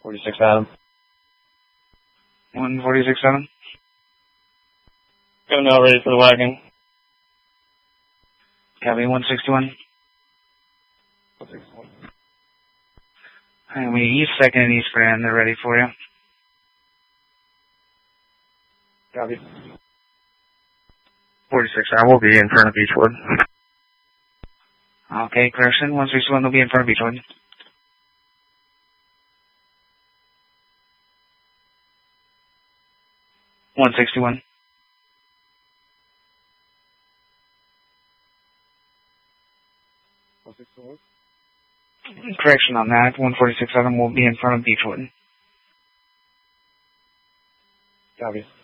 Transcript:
46 Adam. 146 Adam. Go now, ready for the wagon. Copy, 161. 161. And we east second and east grand, they're ready for you. Copy. 46, I will be in front of Beechwood. Okay, Clarkson, 161 will be in front of Beechwood. $161. Correction on that, 146 Adam will be in front of Beechwood. Copy.